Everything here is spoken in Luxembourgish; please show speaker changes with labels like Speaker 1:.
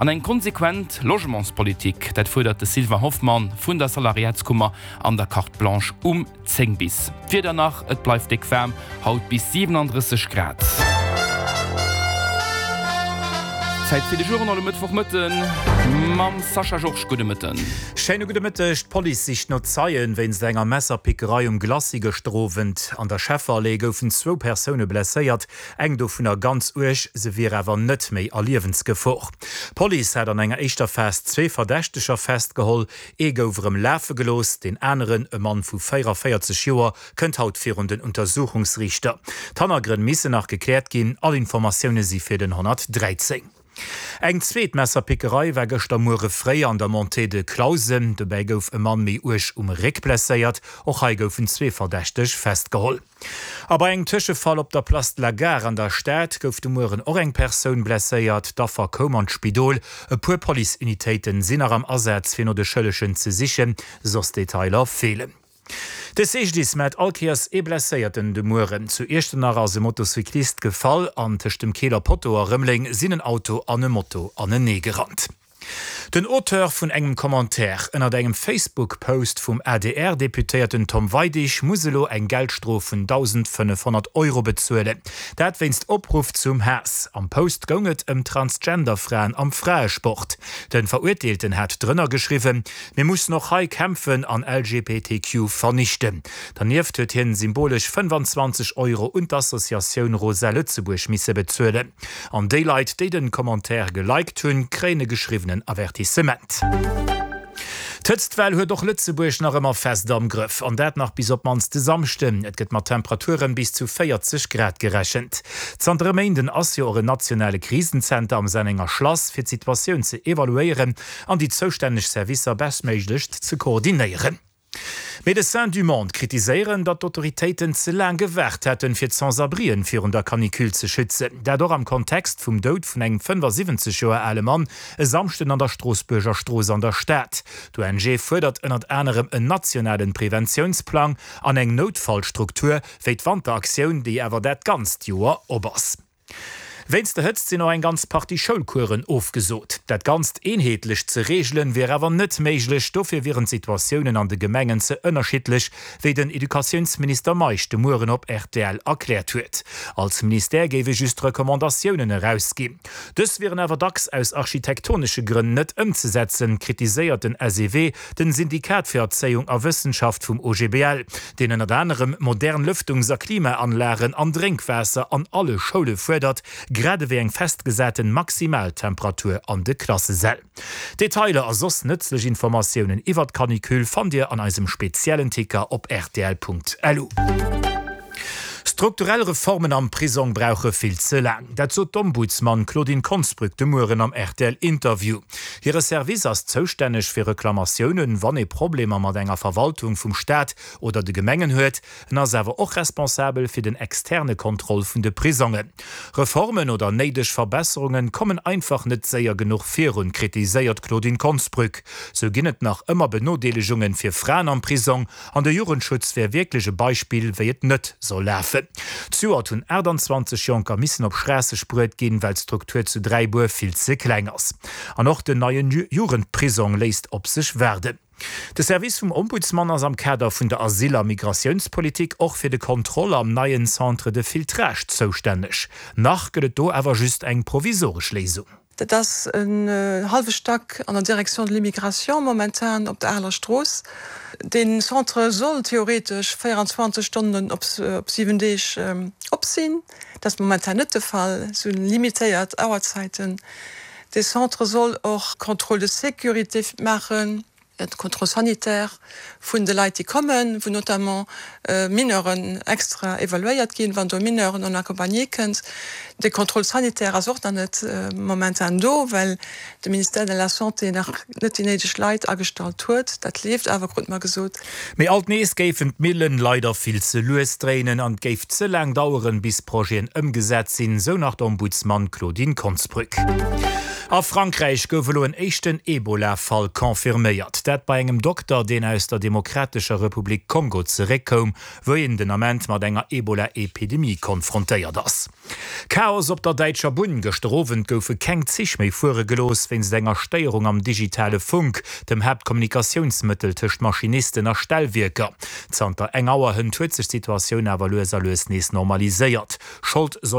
Speaker 1: An eng konsequent Logementspolitik, dat fordert Silva Hoffmann vun der Salariatskummer an der Carte Blanche 10 bis. Für danach, et bleibt dick wärm, haut bis 37 Grad. Zeit für die Journal Mittwoch mitten. Mam Sascha George gute Mitten.
Speaker 2: Schöne gute Mitte. Poli sich noch zeigen, wenn es länger Messerpickerei Glasi gestrofend an der Schäferle goufen 2 Personen blessiert. Eng do vun der ganz urch se wie awer net méi erliewensgefoch. Poli hat an enger Eischter Fest 2 Verdächtecher festgeholl, gouwerem Läfe gelos, den anderen e Mann vu 44 Joer kënnt haut virun den Untersuchungsrichter. Tannergren misse nach geklärt gin, all Informationune sie fir den 113. Eng zweet Messerpickerei war gestern Mure frei an der Monté de Klausen, dabei gouf e Mann méi urch Rick blessiert, och ha goufen 2 verdächtech festgeholl. Aber eng Tischefall op der Place de la Gare an der Stadt gouf de Muren och eng Persoun blessiert, da verkom an Spidol, e puer Poliunitéiten sinner am Ersatz fir no de Schëllechen ze sichen, sos Detailer fehlen. Des dis mat Alkiers blesséierten de Muren zu erstenner as Motocyklist gefall an tech dem Keeler Potto a Rëmmling Sinnenauto an e Motto an e Negerrand. Den Auteur vun engem Kommentar ënner engem Facebook-Post vum RDR-Deputierten Tom Weidich muselo eng Geldstrof vun 1500 € bezuelen. Dat wennst Opruf zum Herz. Am Post gonget Transgenderfraen am Freiesport. Den Verurteilten hat drënner geschrieben, mir muss noch hei kämpfen an LGBTQ vernichten. Danirft huet hin symbolisch 25 € und Assoziation Rosa Lützeburg misse bezuelen. An Daylight de den Kommentar geliked hunn, kräne geschriebenen Avertissement. Tëtztwell huet doch Lützeburg nach immer fest am Griff, an dat nach bis op mans de samstimmen. Et gëtt mat Temperaturen bis zu 40 Grad gerechnet. Zandremeinden ass jo eure nationale Krisenzenter am Senninger Schloss fir d'Situatioun ze evaluieren an die zoustänneg Servicer bestméiglecht ze koordinieren. Médecins du Monde kritiseieren, dat d'Autoritéiten ze lang gewährt hätten fir Sans-Abrien fir der Kanikül ze schützen. Dadurch am Kontext vum Dout vun eng 75 Joer alle Mann e samchten an der Straßburger Stroos an der Stadt. D'ONG fördert ënnert Änerem en nationalen Präventionsplan an eng Notfallstruktur wéi d'Wanderaktiun, déi ewer dat ganz Joer obers. Wenn's der hëtzt sinn noch en ganz Party Schulkuren aufgesot. Dat ganz eenheetlich ze regeln wäre awer net méiglech, dofir wären Situationen an de Gemengen ze ënnerschiedlich, wie den Edukationsminister Meich de Muren op RTL erklärt huet. Als Minister gewe just Rekommandationen herausgeben. Dës wären awer dacks aus architektonische Gründen net ëmzusetzen, kritiséiert den SEW den Syndikat fir Erzeihung a Wissenschaft vum OGBL, denen er anderem modern Lüftungs- a Klimaanlagen an Drinkwässer an alle Schule fördert, gerade wie eng festgesäten Maximaltemperatur an de Klasse sell. Detailer a sos nützlich Informationen iwwer Kanikül fand Dir an einem speziellen Ticker op rtl.lu. Strukturelle Reformen am Prison brauche viel zu lang. Dazu Ombudsmann Claudine Consbrück de Muren am RTL-Interview. Ihre Service als zuständig für Reklamationen, wann Probleme mat enger Verwaltung vom Staat oder de Gemengen huet, na sewer auch responsabel für den externe Kontrolle vun de Prisongen. Reformen oder neidech Verbesserungen kommen einfach net sehr genug fair und kritisiert Claudine Consbrück. So ginnet nach immer Benodeligungen für Frauen am Prison, an der Jugendschutz wär wirkliche Beispiel, wie et net so läuft. Zuer hunn 20 Joker missen op Schräse spruet gin, weil Struktur zu 3 Buer viel ze klengers. An noch den neuen Jugendprison leist op sich werden. De Service vum Ombudsmann ass am Kader vun der Asyler Migrationspolitik och fir de Kontrolle am neien Centre de Filtrage zoustännech. Nach gëtt do awer just eng provisorisch Lesung.
Speaker 3: Das een halfe Stack an der Direktion de l'Immigration momentan op der Erlerstroos. Den Centre soll theoretisch 24 Stunden op 7 Days opsinn. Das momentan net der Fall, so limitiert Auerzeiten. De Centre soll auch Kontrolle de Sécurité machen, et Kontrolle sanitaire vun de Leiit die kommen, wo notamment Mineuren extra evaluiert gin, wann du Mineuren an accompagné kënnt. De Kontrolle sanitaire as dann net momentan do, weil de Minister de la Santé nach net inedig Leiit astalt huet, dat lebt awer grund mal gesot.
Speaker 2: Mei alt nees géfen Millen leider viel ze Loestränen an géif ze lang daueren bis Proen ëmgesetzt sinn, so nach Ombudsmann Claudine Consbrück. A Frankreich gouflo en echten Ebola-Fall konfirméiert. Dat bei engem Doktor, den aus der Demokratischer Republik Kongo zerekom, wo en den Amment mat enger Ebola-Epidemie konfrontéiert ass. Chaos op der Deitscher Bund gestrowen goufe keng sich méi vorgelos, wenn senger Steierung am digitale Funk, dem Hauptkommunikationsmittel tcht Maschinisten a Stellwirker. Zanter engauer hunn Situation awer loes nees normaliséiert. Schuld soll